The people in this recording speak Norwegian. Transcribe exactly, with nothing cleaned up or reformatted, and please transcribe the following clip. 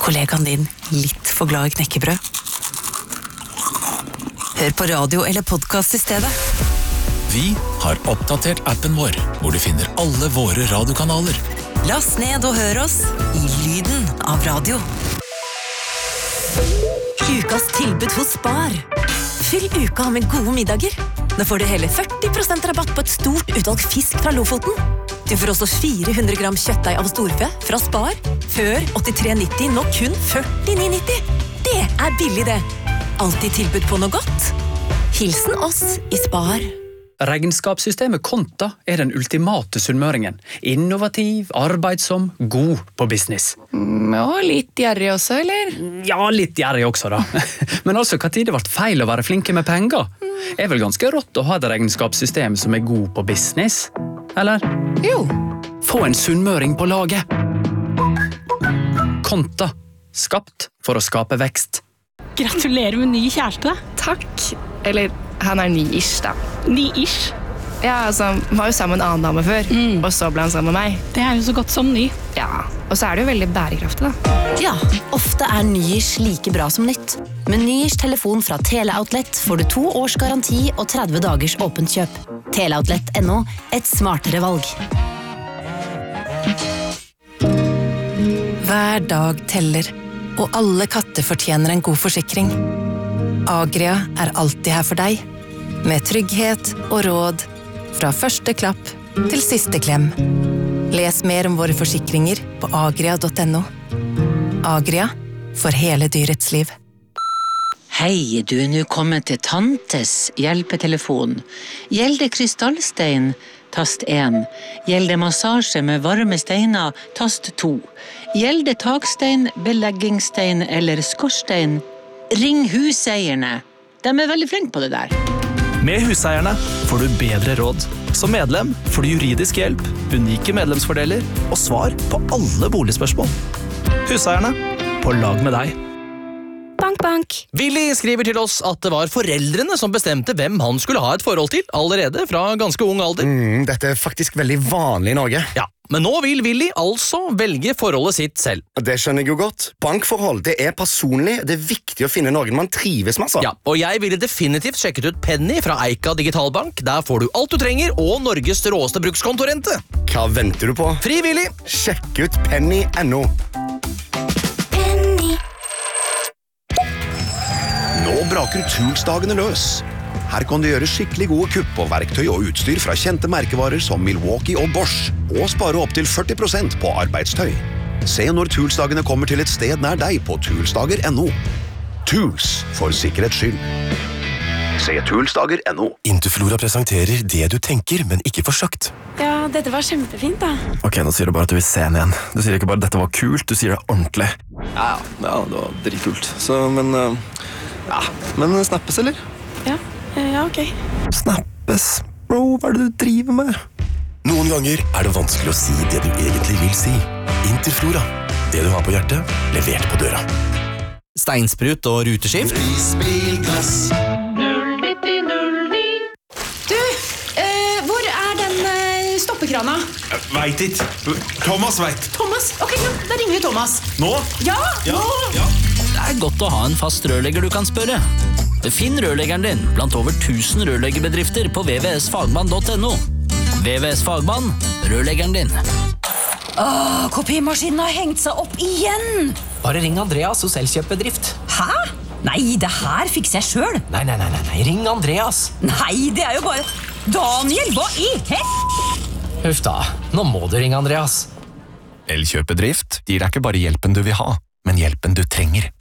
kollegaen din litt for glad i knekkebrød? Hør på radio eller podcast i stedet. Vi har oppdatert appen vår, hvor du finner alle våre radiokanaler. Last ned og hør oss i lyden av radio. Ukas tilbud hos Spar. Fyll uka med gode middager. Nå får du hele førti prosent rabatt på et stort utvalg fisk fra Lofoten. Du får også fire hundre gram kjøttdeig av storfe fra Spar. Før åttitre nitti, nå kun førtini nitti. Det er billig det. Alltid tilbud på noe godt. Hilsen oss i Spar. Regnskapssystemet Konta er den ultimate sunnmøringen. Innovativ, arbeidsom, god på business. Og litt gjerrig også, eller? Ja, litt gjerrig også da. Men altså, hva tid det ble feil å være flinke med penger? Er vel ganske rått å ha et regnskapssystem som er god på business? Eller? Jo. Få en sunnmøring på laget. Konta. Skapt for å skape vekst. Gratulerer med ny kjæreste. Takk. Eller, han er ny-ish da. Ny-ish? Ja, altså, han var jo sammen med en annen dame før, mm. og så ble han sammen med meg. Det er jo så godt som ny. Ja, og så er det jo veldig bærekraftig da. Ja, ofte er ny-ish like bra som nytt. Med ny-ish telefon fra Teleoutlet får du to års garanti og tretti dagers åpent kjøp. Teleoutlet punktum no, et smartere valg. Hver dag teller, og alle katter fortjener en god forsikring. Agria er alltid her for deg, med trygghet og råd, fra første klapp til siste klem. Les mer om våre forsikringer på agria punktum no. Agria, for hele dyrets liv. Hei, du er nå kommet til Tantes hjelpetelefon. Gjelder krystallstein, tast en. Gjelder massasje med varme steiner, tast to. Gjelder takstein, beleggingsstein eller skorstein, ring huseierne. De er veldig flinke på det der. Med Huseierne får du bedre råd. Som medlem får du juridisk hjelp, unike medlemsfordeler og svar på alle boligspørsmål. Huseierne, på lag med deg. Bank, bank. Willy skriver til oss at det var foreldrene som bestemte hvem han skulle ha et forhold til, allerede fra ganske ung alder. Mm, dette er faktisk veldig vanlig i Norge. Ja, men nå vil Willy altså velge forholdet sitt selv. Det skjønner jeg jo godt. Bankforhold, det er personlig. Det er viktig å finne noen man trives med. Så. Ja, og jeg ville definitivt sjekket ut Penny fra Eika Digitalbank. Der får du alt du trenger, og Norges råeste brukskontorrente. Hva venter du på? Frivillig! Sjekk ut penny punktum no. Nå braker Tools-dagene løs. Her kan du gjøre skikkelig gode kupp på verktøy og utstyr fra kjente merkevarer som Milwaukee og Bosch, og spare opp til førti prosent på arbeidstøy. Se når Tools-dagene kommer til et sted nær deg på toolsdager punktum no. Tools, for sikkerhets skyld. Se toolsdager punktum no. Interflora presenterer det du tenker, men ikke for sagt. Ja, dette var kjempefint da. Ok, nå sier du bare at du vil se den igjen. Du sier ikke bare at dette var kult, du sier det ordentlig. Ja, ja, det var dritkult. Så, men... Uh... Ja, men snappes, eller? Ja, ja, ok. Snappes? Bro, hva er det du driver med? Noen ganger er det vanskelig å si det du egentlig vil si. Interflora. Det du har på hjertet, levert på døra. Steinsprut og ruteskift. Prisbilglass. null nitti null ni. Du, eh, hvor er den eh, stoppekrana? Jeg vet ikke. Thomas vet. Thomas? Ok, ja, da ringer vi Thomas. Nå? Ja, ja nå! Ja. Det er godt å ha en fast rørlegger du kan spørre. Finn rørleggeren din blant over tusen rørleggerbedrifter på v v s fagmann punktum no. V V S Fagmann, rørleggeren din. Åh, kopimaskinen har hengt seg opp igjen! Bare ring Andreas hos Elkjøp-bedrift. Hæ? Nei, det her fikser jeg selv. Nei, nei, nei, nei, ring Andreas. Nei, det er jo bare... Daniel, hva i hel? Huff da, nå må du ringe Andreas. Elkjøp-bedrift gir deg ikke bare hjelpen du vil ha, men hjelpen du trenger.